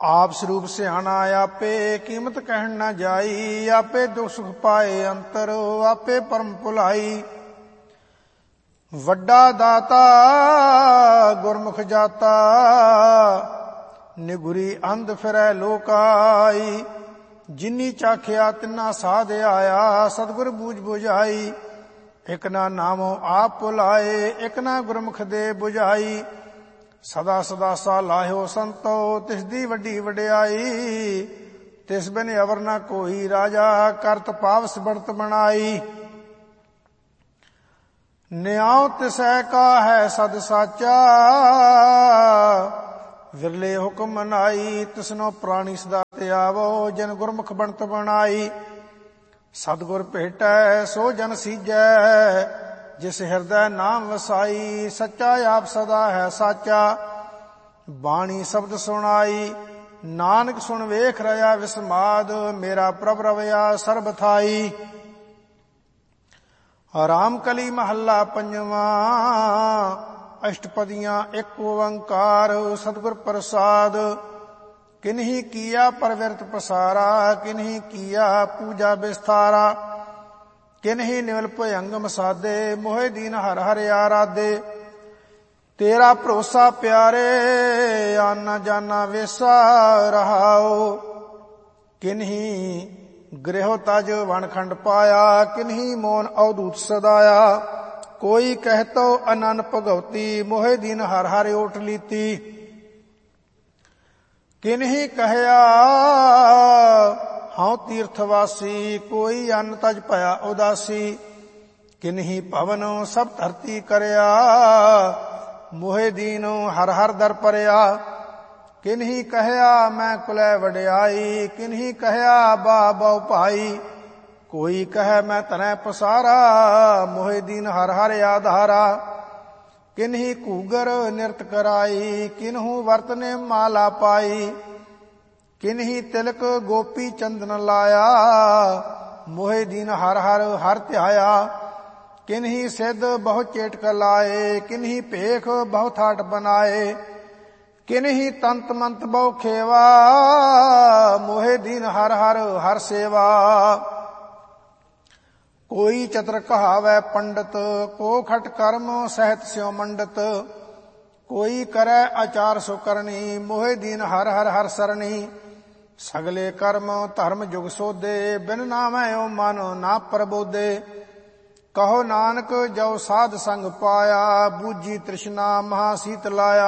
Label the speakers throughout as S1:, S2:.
S1: आप स्वरूप सियाणा आपे कीमत कहन न जाई। आपे दुख सुख पाए अंतर आपे परम भुलाई। वड्डा दाता गुरमुख जाता निगुरी अंध फिरै लोकाई। जिनी चाखिया तिना साध आया सतगुर बूझ बुझाई। एक ना नामो आप भुलाए एक ना गुरमुख दे बुझाई। सदा सदा सा लाहियो संतो तिसदी वड्डी वड्याई। तिस बिन अवर न कोई राजा करत पावस बड़त बनाई। न्याव तिसै का है सद साचा विरले हुक्म मनाई। तिसनो प्राणी सदा त्यावो जन गुरमुख बनत बनाई। सतगुर भेटै सो जन सीजै जिस हृदय नाम वसाई। सच्चा आप सदा है साचा बाणी शब्द सुनाई। नानक सुन वेख रया विस्माद मेरा प्रभ रवया सर्ब थाई। राम कली महला पंजवा अष्टपदियां एक ओंकार। सतगुर प्रसाद किन्हीं किया परविरत पसारा। किन्हीं किया पूजा विस्तारा। किन्हीं निवल भयंगम साधे मोहे दीन हर हर आराधे। तेरा भरोसा प्यारे आना जाना वेसा रहाओ। किन्हीं गृह तज वनखंड पाया। किन्हीं मोन अवधूत सदाया। कोई कहतो अनन भगवती मोहे दीन हर हर ओट लीती। किन्हीं कहया हाँ तीर्थवासी कोई अन्न तज भया उदासी। किन्हीं भवन सब धरती करया मोहे दीन हर हर दर परया। किन्हीं कहया मैं कुलै वड्याई। किन्हीं कहया बा बहु भाई। कोई कह मैं तनै पसारा मोहे दीन हर हर आधारा। किन्हीं कूगर निरत कराई। किन्हू वर्तने माला पाई। किन्हीं तिलक गोपी चंदन लाया मोहे दीन हर हर हर ध्याया। किन्हीं सिद्ध बहु चेटक लाए। किन्हीं पेख बहु थाट बनाए। किन्हीं तंत मंत बहु खेवा मोहे दीन हर हर हर सेवा। कोई चतर कहावै पंडित को खट कर्म सहत स्यो मंडित। कोई करे आचार सो करनी मोहे दीन हर हर हर सरणी। सगले कर्म धर्म जुग सोधे बिन नामै ओ मन ना प्रबोधे। कहो नानक जो साध संग पाया बूझी तृष्णा महासीत लाया।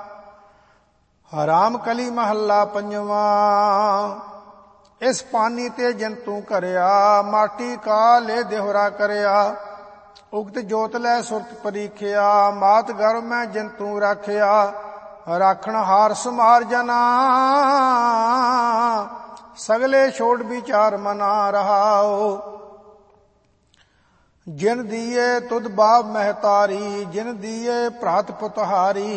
S1: राम कली महला पंजवा इस पानी ते जंतु करया माटी का ले देहरा करया। उगत जोत लै सुरत परीखिया मात गर्भ में जंतु राखिया। राखण हार सुमार जना सगले छोड़ विचार मना रहाओ। जिन दिए तुद बाप महतारी जिन दिए भ्रात पुतहारी।